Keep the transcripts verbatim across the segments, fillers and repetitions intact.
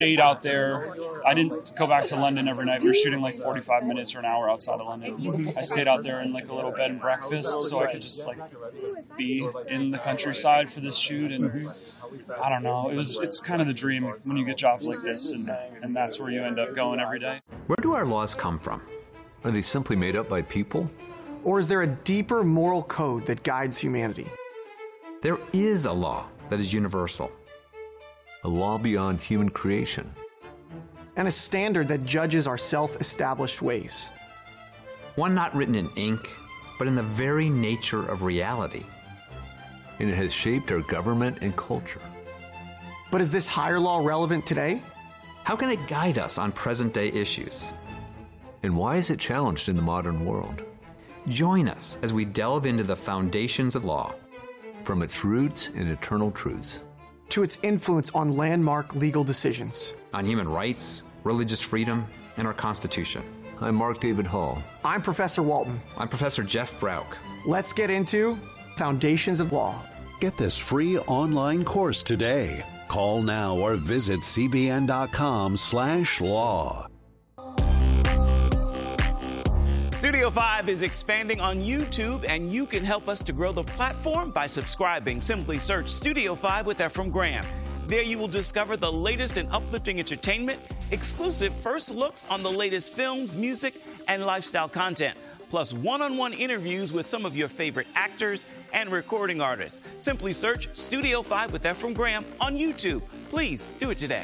stayed out there. I didn't go back to London every night. We were shooting like forty-five minutes or an hour outside of London. I stayed out there in like a little bed and breakfast so I could just like be in the countryside for this shoot. And I don't know, it was it's kind of the dream when you get jobs like this, and, and that's where you end up going every day. Where do our laws come from? Are they simply made up by people? Or is there a deeper moral code that guides humanity? There is a law that is universal. A law beyond human creation. And a standard that judges our self-established ways. One not written in ink, but in the very nature of reality. And it has shaped our government and culture. But is this higher law relevant today? How can it guide us on present-day issues? And why is it challenged in the modern world? Join us as we delve into the foundations of law. From its roots and eternal truths. To its influence on landmark legal decisions. On human rights, religious freedom, and our Constitution. I'm Mark David Hall. I'm Professor Walton. I'm Professor Jeff Brauch. Let's get into Foundations of Law. Get this free online course today. Call now or visit cbn.com slash law. Studio five is expanding on YouTube, and you can help us to grow the platform by subscribing. Simply search Studio five with Efrem Graham. There you will discover the latest in uplifting entertainment, exclusive first looks on the latest films, music, and lifestyle content, plus one-on-one interviews with some of your favorite actors and recording artists. Simply search Studio five with Efrem Graham on YouTube. Please do it today.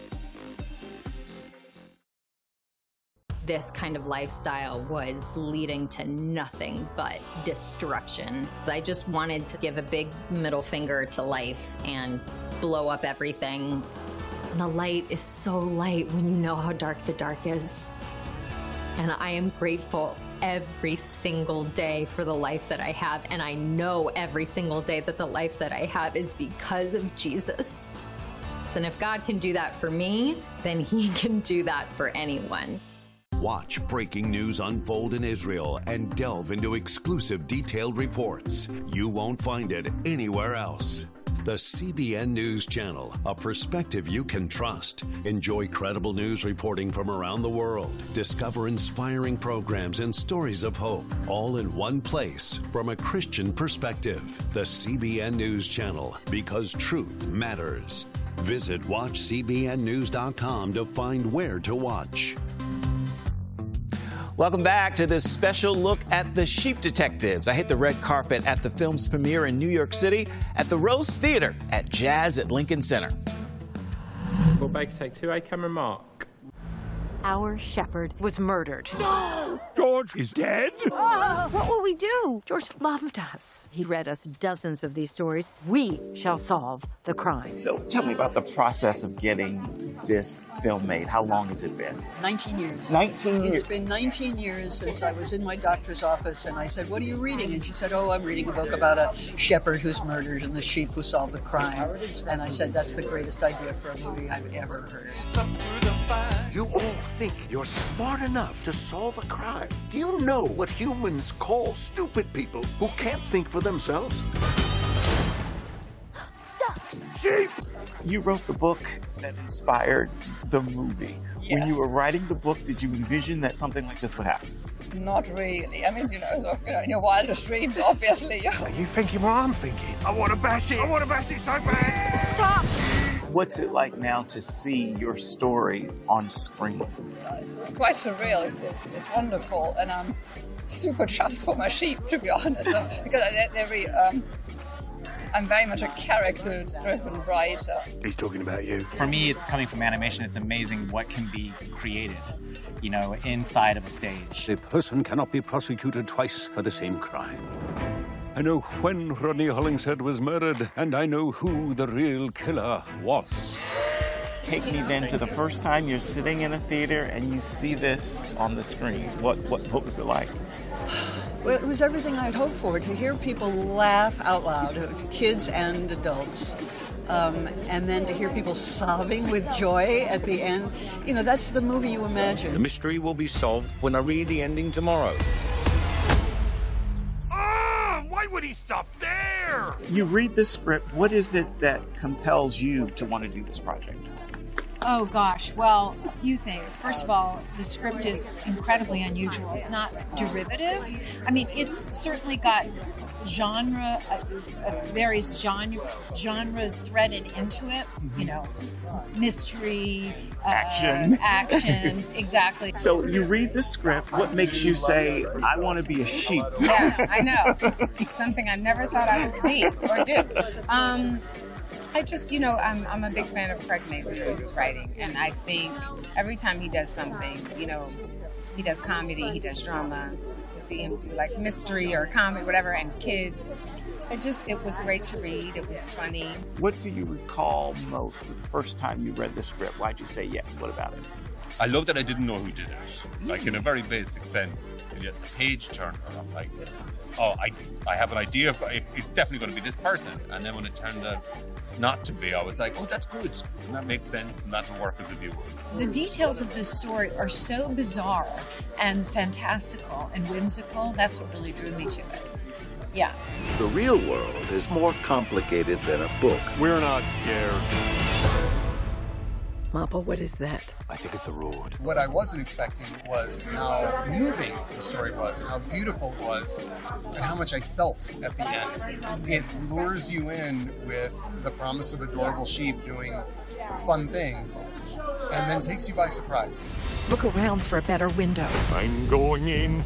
This kind of lifestyle was leading to nothing but destruction. I just wanted to give a big middle finger to life and blow up everything. The light is so light when you know how dark the dark is. And I am grateful every single day for the life that I have. And I know every single day that the life that I have is because of Jesus. And if God can do that for me, then He can do that for anyone. Watch breaking news unfold in Israel and delve into exclusive detailed reports. You won't find it anywhere else. The C B N News Channel, a perspective you can trust. Enjoy credible news reporting from around the world. Discover inspiring programs and stories of hope, all in one place from a Christian perspective. The C B N News Channel, because truth matters. Visit watch c b n news dot com to find where to watch. Welcome back to this special look at The Sheep Detectives. I hit the red carpet at the film's premiere in New York City at the Rose Theater at Jazz at Lincoln Center. Well, Baker, take two, A camera mark. Our shepherd was murdered. No! George is dead? Oh, what will we do? George loved us. He read us dozens of these stories. We shall solve the crime. So tell me about the process of getting this film made. How long has it been? nineteen years. nineteen years? It's been nineteen years since I was in my doctor's office, and I said, what are you reading? And she said, oh, I'm reading a book about a shepherd who's murdered and the sheep who solve the crime. And I said, that's the greatest idea for a movie I've ever heard. You all think you're smart enough to solve a crime. Do you know what humans call stupid people who can't think for themselves? Ducks! Sheep! You wrote the book that inspired the movie. Yes. When you were writing the book, did you envision that something like this would happen? Not really. I mean, you know, sort of, you know, in your wildest dreams, obviously. You Are you thinking what I'm thinking? I want to bash it! I want to bash it so bad! Stop! What's it like now to see your story on screen? It's, it's quite surreal. It's, it's, it's wonderful, and I'm super chuffed for my sheep, to be honest, so, because I, they're very, um, I'm very much a character-driven writer. He's talking about you. For me, it's coming from animation. It's amazing what can be created, you know, inside of a stage. A person cannot be prosecuted twice for the same crime. I know when Rodney Hollingshead was murdered, and I know who the real killer was. Take me then to the first time you're sitting in a theater and you see this on the screen. What what, what was it like? Well, it was everything I'd hoped for, to hear people laugh out loud, kids and adults. Um, and then to hear people sobbing with joy at the end. You know, that's the movie you imagine. The mystery will be solved when I read the ending tomorrow. Why would he stop there? You read the script. What is it that compels you to want to do this project? Oh gosh, well, a few things. First of all, the script is incredibly unusual. It's not derivative. I mean, it's certainly got genre, uh, uh, various genre, genres threaded into it. You know, mystery, uh, Action. action, exactly. So you read the script. What makes you say, I want to be a sheep? Yeah, I know. Something I never thought I would be or do. Um, I just, you know, I'm I'm a big fan of Craig Mazin and his writing, and I think every time he does something, you know, he does comedy, he does drama. To see him do like mystery or comedy, whatever, and kids, it just it was great to read. It was funny. What do you recall most of the first time you read the script? Why'd you say yes? What about it? I love that I didn't know who did it. Like, in a very basic sense, it's a page turner. I'm like, oh, I I have an idea of it, it's definitely going to be this person. And then when it turned out not to be, I was like, oh, that's good. And that makes sense, and that'll work as a viewer. The details of this story are so bizarre and fantastical and whimsical. That's what really drew me to it. Yeah. The real world is more complicated than a book. We're not scared. Mappa, what is that? I think it's a road. What I wasn't expecting was how moving the story was, how beautiful it was, and how much I felt at the end. It lures you in with the promise of adorable sheep doing fun things, and then takes you by surprise. Look around for a better window. I'm going in.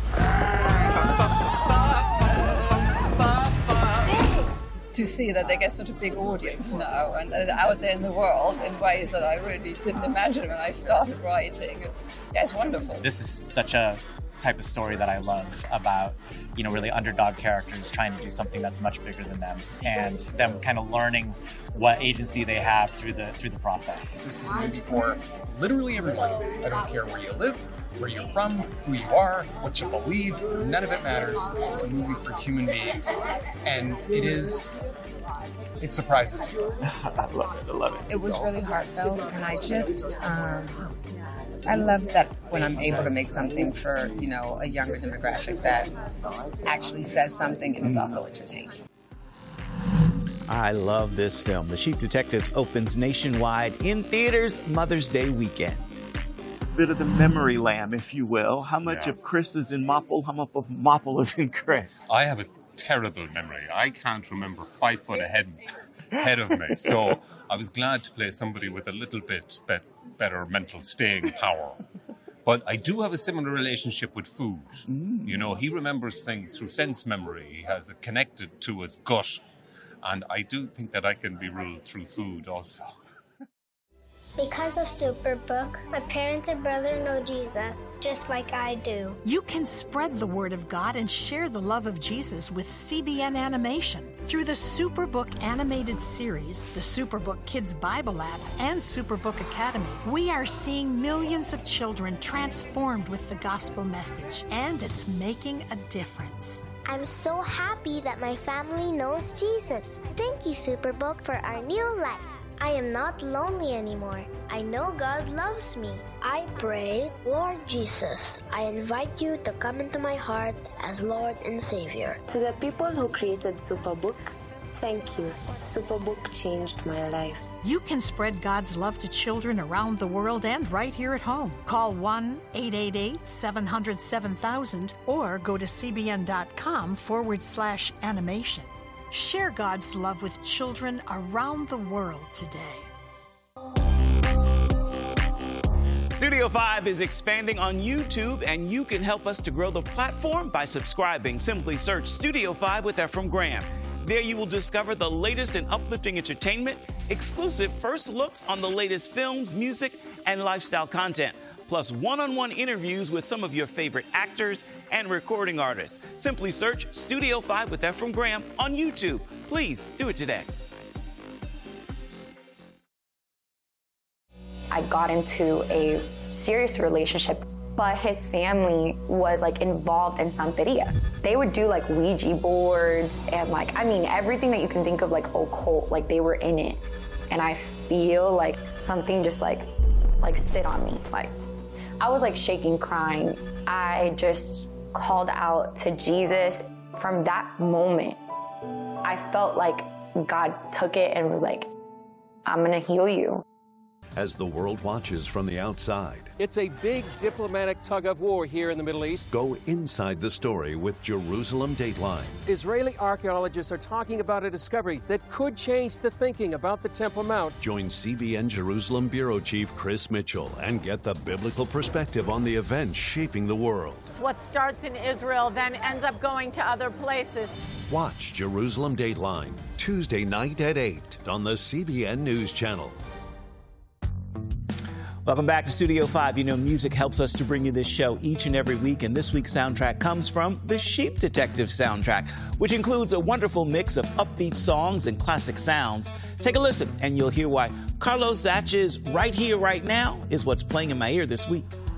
To see that they get such a big audience now and, and out there in the world in ways that I really didn't imagine when I started writing. It's yeah, it's wonderful. This is such a type of story that I love about, you know, really underdog characters trying to do something that's much bigger than them, and them kind of learning what agency they have through the through the process. This is a movie for literally everyone. I don't care where you live, where you're from, who you are, what you believe, none of it matters. This is a movie for human beings. And it is, it surprises you. I love it, I love it. It was really heartfelt, and I just, um, I love that when I'm able to make something for, you know, a younger demographic that actually says something and is also entertaining. I love this film. The Sheep Detectives opens nationwide in theaters Mother's Day weekend. Bit of the memory lamb, if you will. How much Yeah. of Chris is in Mopple? How much of Mopple is in Chris? I have a terrible memory. I can't remember five foot ahead, ahead of me. So I was glad to play somebody with a little bit be- better mental staying power. But I do have a similar relationship with food. Mm. You know, he remembers things through sense memory. He has it connected to his gut. And I do think that I can be ruled through food also. Because of Superbook, my parents and brother know Jesus, just like I do. You can spread the word of God and share the love of Jesus with C B N Animation. Through the Superbook animated series, the Superbook Kids Bible app, and Superbook Academy, we are seeing millions of children transformed with the gospel message, and it's making a difference. I'm so happy that my family knows Jesus. Thank you, Superbook, for our new life. I am not lonely anymore. I know God loves me. I pray, Lord Jesus, I invite you to come into my heart as Lord and Savior. To the people who created Superbook, thank you. Superbook changed my life. You can spread God's love to children around the world and right here at home. Call one eight eight eight, seven hundred, seven thousand or go to cbn.com forward slash animation. Share God's love with children around the world today. Studio five is expanding on YouTube, and you can help us to grow the platform by subscribing. Simply search Studio five with Ephraim Graham. There you will discover the latest in uplifting entertainment, exclusive first looks on the latest films, music, and lifestyle content, plus one-on-one interviews with some of your favorite actors and recording artists. Simply search Studio five with Ephraim Graham on YouTube. Please do it today. I got into a serious relationship, but his family was like involved in Santeria. They would do like Ouija boards and like, I mean, everything that you can think of like occult, like they were in it. And I feel like something just like, like sit on me. Like I was like shaking, crying. I just called out to Jesus. From that moment, I felt like God took it and was like, I'm gonna heal you. As the world watches from the outside, it's a big diplomatic tug-of-war here in the Middle East. Go inside the story with Jerusalem Dateline. Israeli archaeologists are talking about a discovery that could change the thinking about the Temple Mount. Join C B N Jerusalem Bureau Chief Chris Mitchell and get the biblical perspective on the events shaping the world. What starts in Israel then ends up going to other places. Watch Jerusalem Dateline Tuesday night at eight on the C B N News Channel. Welcome back to Studio five. You know, music helps us to bring you this show each and every week, and this week's soundtrack comes from the Sheep Detective soundtrack, which includes a wonderful mix of upbeat songs and classic sounds. Take a listen, and you'll hear why Carlos Zach's Right Here, Right Now is what's playing in my ear this week.